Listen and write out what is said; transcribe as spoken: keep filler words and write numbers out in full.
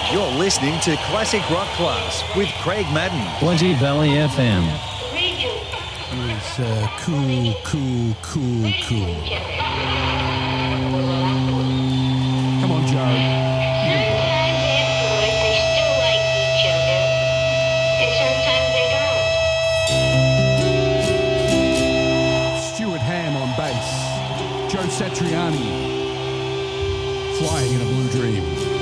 You're listening to Classic Rock Class with Craig Madden. Plenty Valley F M. It's uh, cool, cool, cool, cool. Come on, Joe. Joe Satriani, Flying in a Blue Dream.